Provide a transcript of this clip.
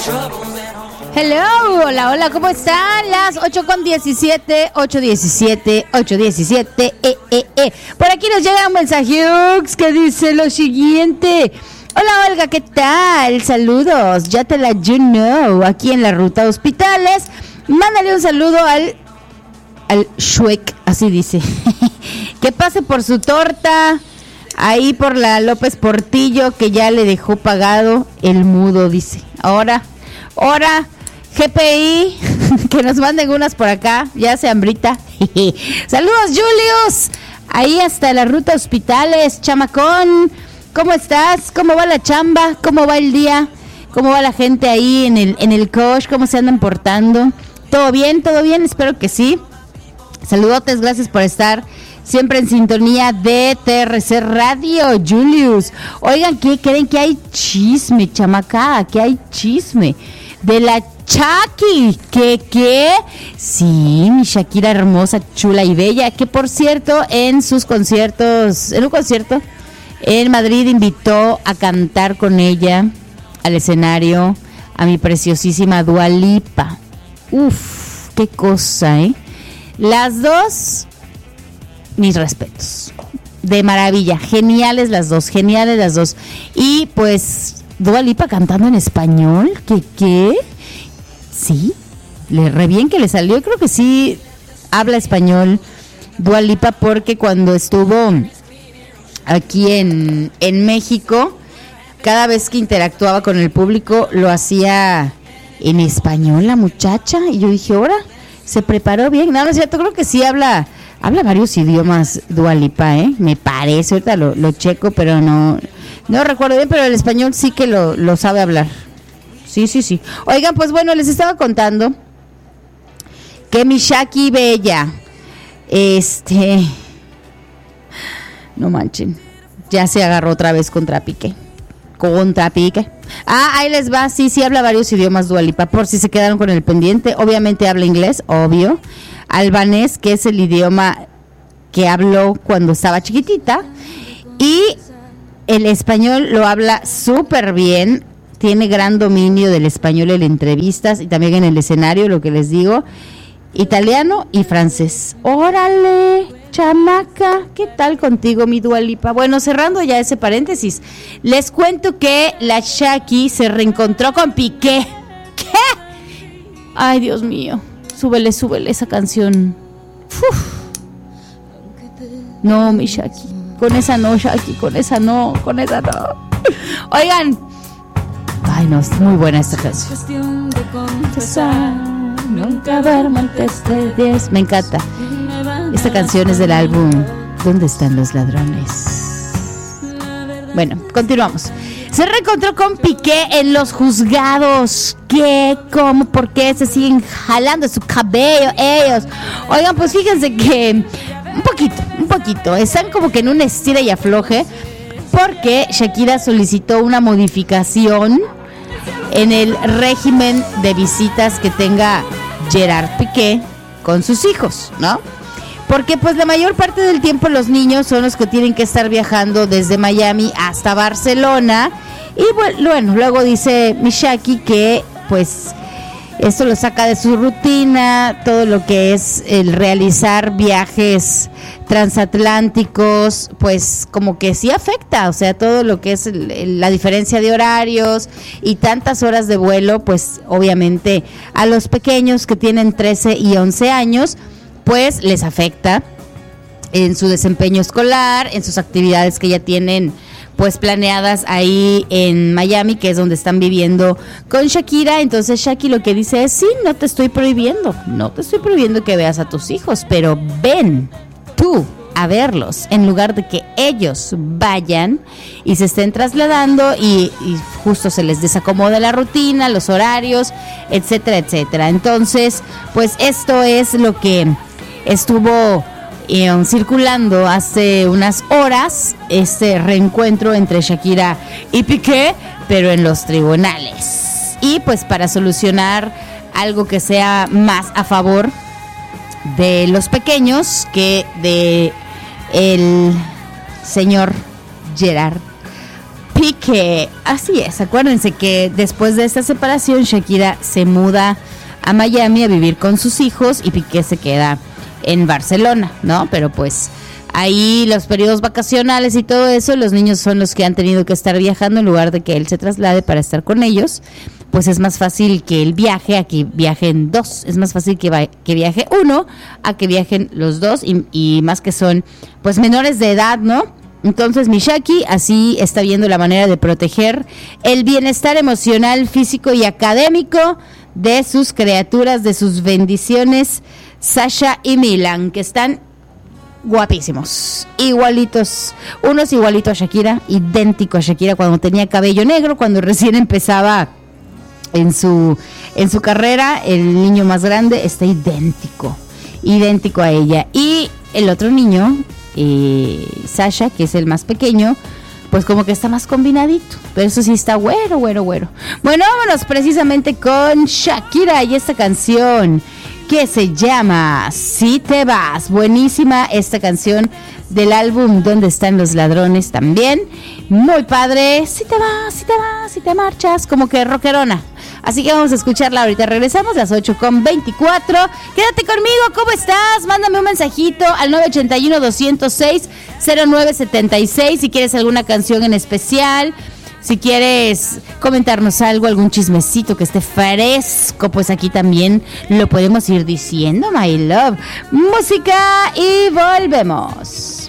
Hello, hola, hola, ¿cómo están? Las 8:17, 8:17. Por aquí nos llega un mensaje que dice lo siguiente. Hola, Olga, ¿qué tal? Saludos, ya te la you know, aquí en la ruta a Hospitales. Mándale un saludo al Shuek, así dice. Que pase por su torta, ahí por la López Portillo, que ya le dejó pagado el mudo, dice. Ahora, GPI, que nos manden unas por acá, ya se hambrita. Saludos, Julius, ahí hasta la ruta Hospitales, chamacón. ¿Cómo estás? ¿Cómo va la chamba? ¿Cómo va el día? ¿Cómo va la gente ahí en el coach? ¿Cómo se andan portando? ¿Todo bien? ¿Todo bien? Espero que sí. Saludotes, gracias por estar siempre en sintonía de TRC Radio, Julius. Oigan, ¿qué creen? Que hay chisme, chamaca, que hay chisme de la Shaki. ¿Qué? Sí, mi Shakira hermosa, chula y bella, que por cierto, en un concierto en Madrid invitó a cantar con ella al escenario a mi preciosísima Dua Lipa. Uf, qué cosa, ¿eh? Las dos, mis respetos. De maravilla, geniales las dos. Y pues Dua Lipa cantando en español, ¿qué? Sí, re bien que le salió. Creo que sí habla español Dua Lipa, porque cuando estuvo aquí en México, cada vez que interactuaba con el público lo hacía en español la muchacha, y yo dije, ahora se preparó bien. No es cierto, creo que sí habla varios idiomas Dua Lipa, me parece, ahorita lo checo, pero no recuerdo bien, pero el español sí que lo sabe hablar. Sí. Oigan, pues bueno, les estaba contando que mi Shaki bella, no manchen, ya se agarró otra vez contra Piqué. Ahí les va, sí habla varios idiomas Dua Lipa, por si se quedaron con el pendiente. Obviamente habla inglés, obvio, albanés, que es el idioma que habló cuando estaba chiquitita, y el español lo habla súper bien. Tiene gran dominio del español en entrevistas y también en el escenario, lo que les digo, italiano y francés. ¡Órale, chamaca! ¿Qué tal contigo, mi Dua Lipa? Bueno, cerrando ya ese paréntesis, les cuento que la Shaki se reencontró con Piqué. ¿Qué? Ay, Dios mío. Súbele esa canción. Uf. No, mi Shaki. Con esa no, Shaki. Con esa no. Oigan. Ay, no, es muy buena esta canción. Nunca duermo antes de 10. Me encanta. Esta canción es del álbum ¿Dónde están los ladrones? Bueno, continuamos. Se reencontró con Piqué en los juzgados. ¿Qué? ¿Cómo? ¿Por qué se siguen jalando su cabello ellos? Oigan, pues fíjense que un poquito. Están como que en un estira y afloje, porque Shakira solicitó una modificación en el régimen de visitas que tenga Gerard Piqué con sus hijos, ¿no? Porque pues la mayor parte del tiempo los niños son los que tienen que estar viajando desde Miami hasta Barcelona, y bueno, luego dice mi Shaki que pues esto lo saca de su rutina, todo lo que es el realizar viajes transatlánticos, pues como que sí afecta, o sea, todo lo que es la diferencia de horarios y tantas horas de vuelo, pues obviamente a los pequeños que tienen 13 y 11 años, pues les afecta en su desempeño escolar, en sus actividades que ya tienen pues planeadas ahí en Miami, que es donde están viviendo con Shakira. Entonces Shaki lo que dice es, sí, no te estoy prohibiendo que veas a tus hijos, pero ven tú a verlos, en lugar de que ellos vayan y se estén trasladando y justo se les desacomoda la rutina, los horarios, etcétera. Entonces, pues esto es lo que estuvo circulando hace unas horas, este reencuentro entre Shakira y Piqué, pero en los tribunales. Y pues para solucionar algo que sea más a favor de los pequeños que de el señor Gerard Piqué, que así es, acuérdense que después de esta separación Shakira se muda a Miami a vivir con sus hijos y Piqué se queda en Barcelona, ¿no? Pero pues ahí los periodos vacacionales y todo eso, los niños son los que han tenido que estar viajando en lugar de que él se traslade para estar con ellos. Pues es más fácil que él viaje a que viajen dos, es más fácil que viaje uno a que viajen los dos y más que son pues menores de edad, ¿no? Entonces mi Shaki así está viendo la manera de proteger el bienestar emocional, físico y académico de sus criaturas, de sus bendiciones, Sasha y Milan, que están guapísimos, igualitos, uno es igualito a Shakira, idéntico a Shakira cuando tenía cabello negro, cuando recién empezaba en su carrera. El niño más grande está idéntico a ella, y el otro niño, Sasha, que es el más pequeño, pues como que está más combinadito, pero eso sí está güero. Bueno, vámonos precisamente con Shakira y esta canción que se llama Si te vas. Buenísima esta canción del álbum ¿Dónde están los ladrones? También muy padre. Si te vas, si te marchas, como que rockerona. Así que vamos a escucharla ahorita. Regresamos a las 8:24. Quédate conmigo, ¿cómo estás? Mándame un mensajito al 981-206-0976 si quieres alguna canción en especial. Si quieres comentarnos algo, algún chismecito que esté fresco, pues aquí también lo podemos ir diciendo, my love. Música y volvemos.